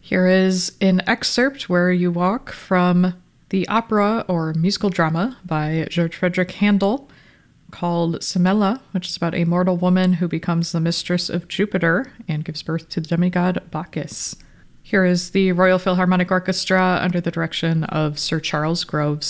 Here is an excerpt where you walk from the opera or musical drama by George Frederick Handel called Semele, which is about a mortal woman who becomes the mistress of Jupiter and gives birth to the demigod Bacchus. Here is the Royal Philharmonic Orchestra under the direction of Sir Charles Groves.